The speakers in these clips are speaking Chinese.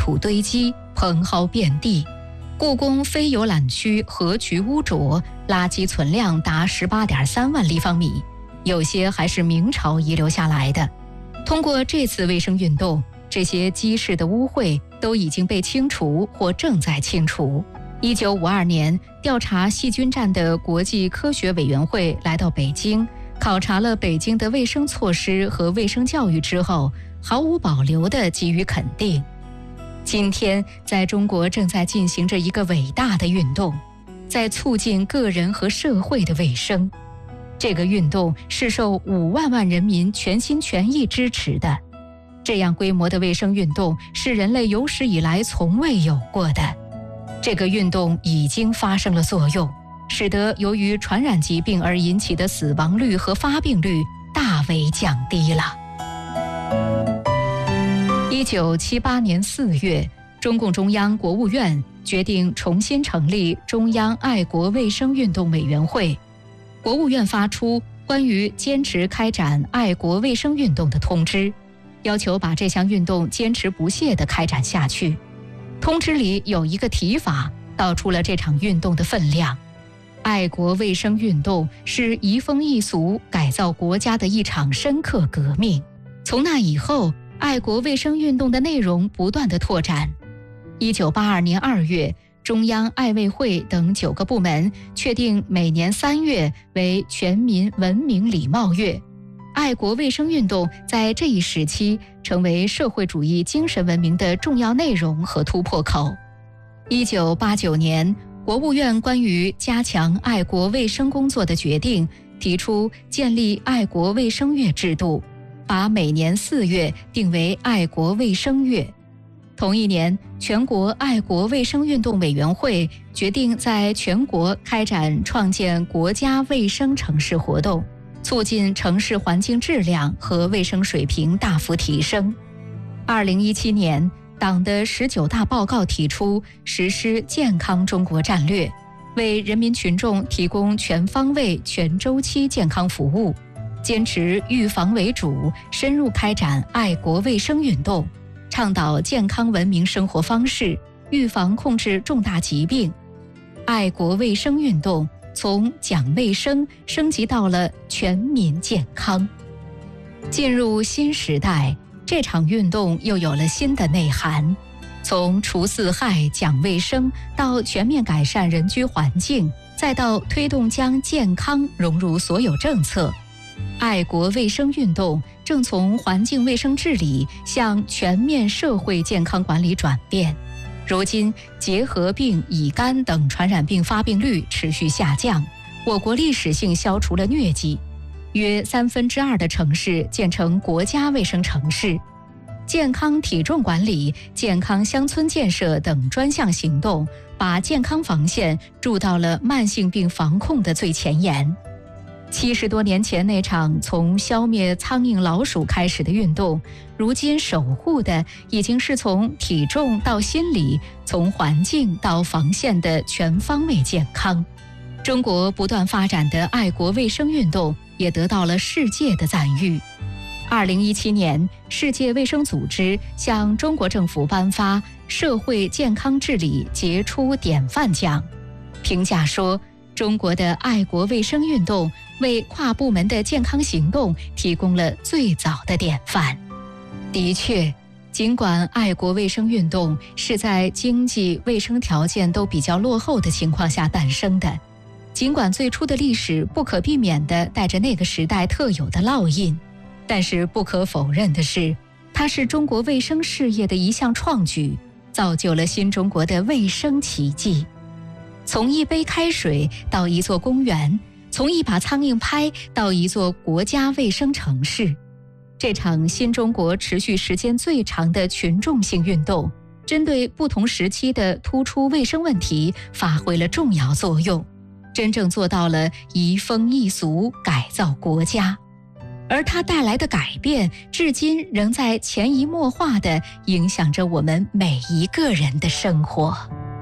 土堆积，蓬蒿遍地。故宫非游览区河渠污浊，垃圾存量达18.3万立方米，有些还是明朝遗留下来的。通过这次卫生运动，这些积世的污秽都已经被清除或正在清除。1952年，调查细菌战的国际科学委员会来到北京，考察了北京的卫生措施和卫生教育之后，毫无保留地给予肯定。今天，在中国正在进行着一个伟大的运动，在促进个人和社会的卫生。这个运动是受5万万人民全心全意支持的。这样规模的卫生运动是人类有史以来从未有过的。这个运动已经发生了作用，使得由于传染疾病而引起的死亡率和发病率大为降低了。1978年4月，中共中央国务院决定重新成立中央爱国卫生运动委员会。国务院发出关于坚持开展爱国卫生运动的通知，要求把这项运动坚持不懈地开展下去。通知里有一个提法，道出了这场运动的分量。爱国卫生运动是移风易俗、改造国家的一场深刻革命。从那以后，爱国卫生运动的内容不断地拓展。1982年2月，中央爱卫会等9个部门确定每年3月为全民文明礼貌月。爱国卫生运动在这一时期成为社会主义精神文明的重要内容和突破口。1989年，国务院关于加强爱国卫生工作的决定提出建立爱国卫生月制度，把每年4月定为爱国卫生月。同一年，全国爱国卫生运动委员会决定在全国开展创建国家卫生城市活动，促进城市环境质量和卫生水平大幅提升。2017年，党的19大报告提出实施健康中国战略，为人民群众提供全方位、全周期健康服务，坚持预防为主，深入开展爱国卫生运动，倡导健康文明生活方式，预防控制重大疾病。爱国卫生运动从讲卫生升级到了全民健康。进入新时代，这场运动又有了新的内涵，从除四害、讲卫生到全面改善人居环境，再到推动将健康融入所有政策。爱国卫生运动正从环境卫生治理向全面社会健康管理转变。如今，结核病、乙肝等传染病发病率持续下降，我国历史性消除了疟疾，约2/3的城市建成国家卫生城市。健康体重管理、健康乡村建设等专项行动，把健康防线筑到了慢性病防控的最前沿。70多年前那场从消灭苍蝇老鼠开始的运动，如今守护的已经是从体重到心理，从环境到防线的全方位健康。中国不断发展的爱国卫生运动也得到了世界的赞誉。2017年，世界卫生组织向中国政府颁发社会健康治理杰出典范奖，评价说，中国的爱国卫生运动为跨部门的健康行动提供了最早的典范。的确，尽管爱国卫生运动是在经济卫生条件都比较落后的情况下诞生的，尽管最初的历史不可避免地带着那个时代特有的烙印，但是不可否认的是，它是中国卫生事业的一项创举，造就了新中国的卫生奇迹。从一杯开水到一座公园，从一把苍蝇拍到一座国家卫生城市，这场新中国持续时间最长的群众性运动，针对不同时期的突出卫生问题发挥了重要作用，真正做到了移风易俗，改造国家。而它带来的改变，至今仍在潜移默化地影响着我们每一个人的生活。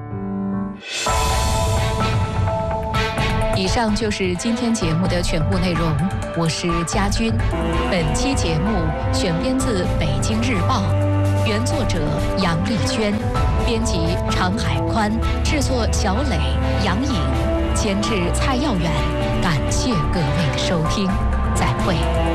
以上就是今天节目的全部内容，我是佳君。本期节目选编自《北京日报》。 原作者杨丽娟，编辑常海宽，制作小磊、杨颖，监制蔡耀远。感谢各位的收听，再会。